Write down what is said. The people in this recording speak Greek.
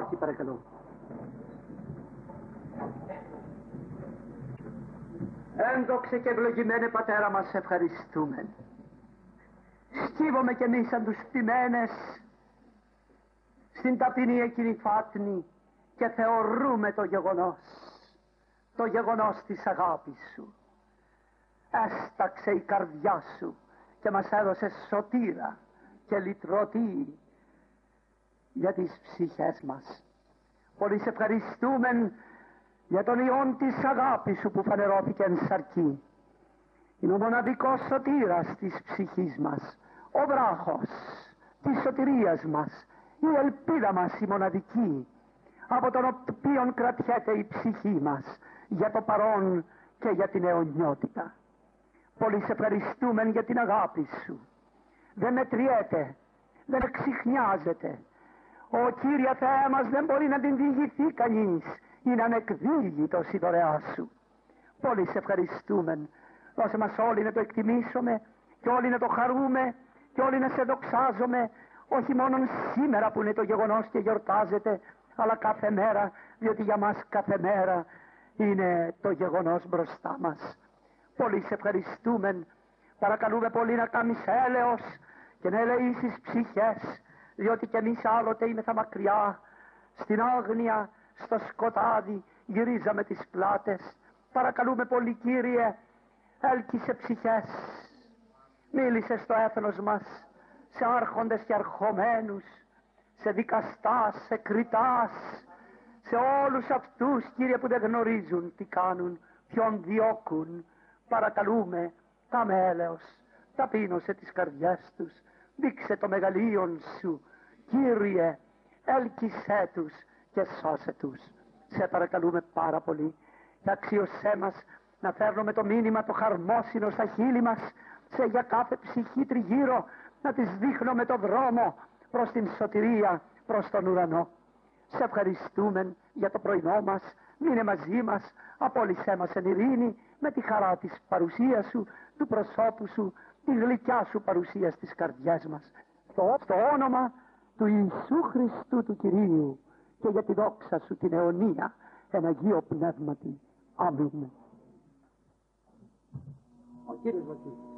Όχι, παρακαλώ. Ένδοξε και ευλογημένε Πατέρα μας, ευχαριστούμε. Σκύβομαι κι εμείς σαν τους ποιμένες στην ταπεινή εκείνη φάτνη και θεωρούμε το γεγονός της αγάπης σου. Έσταξε η καρδιά σου και μας έδωσε σωτήρα και λυτρωτή για τις ψυχές μας. Πολύ σε ευχαριστούμε για τον ιόν της αγάπης σου που φανερώθηκε εν σαρκή. Είναι ο μοναδικός σωτήρας της ψυχής μας, ο βράχος της σωτηρίας μας, η ελπίδα μας η μοναδική, από τον οποίον κρατιέται η ψυχή μας για το παρόν και για την αιωνιότητα. Πολύ σε ευχαριστούμε για την αγάπη σου. Δεν μετριέται, δεν εξιχνιάζεται. Ο Κύριε Θεέ μας δεν μπορεί να την διηγηθεί κανείς. Είναι ανεκδίγητος η δωρεά σου. Πολύ σε ευχαριστούμε. Δώσε μας όλοι να το εκτιμήσουμε και όλοι να το χαρούμε και όλοι να σε δοξάζουμε, όχι μόνο σήμερα που είναι το γεγονός και γιορτάζεται, αλλά κάθε μέρα, διότι για μας κάθε μέρα είναι το γεγονός μπροστά μας. Πολύ σε ευχαριστούμε. Παρακαλούμε πολύ να κάνεις έλεος και να ελεήσεις ψυχές, διότι κι εμείς άλλοτε είμεθα μακριά, στην άγνοια, στο σκοτάδι, γυρίζαμε τις πλάτες. Παρακαλούμε πολύ, Κύριε, έλκυσε ψυχές. Μίλησε στο έθνος μας, σε άρχοντες και αρχομένους, σε δικαστάς, σε κριτάς, σε όλους αυτούς, Κύριε, που δεν γνωρίζουν τι κάνουν, ποιον διώκουν. Παρακαλούμε, κάμε έλεος, ταπείνωσε τις καρδιές τους, δείξε το μεγαλείον σου, Κύριε, έλκυσέ τους και σώσε τους. Σε παρακαλούμε πάρα πολύ και αξίωσέ μας να φέρνουμε το μήνυμα το χαρμόσυνο στα χείλη μας, σε για κάθε ψυχή τριγύρω, να τις δείχνουμε το δρόμο προς την σωτηρία, προς τον ουρανό. Σε ευχαριστούμε για το πρωινό μας, μείνε μαζί μας, απόλυσέ μας εν ειρήνη με τη χαρά της παρουσίας σου, του προσώπου σου, τη γλυκιά σου παρουσία στις καρδιές μας. Στο όνομα του Ιησού Χριστού του Κυρίου και για τη δόξα σου την αιωνία, εν Αγίο Πνεύματι. Αμήν. Ο Κύριος Βασίλης.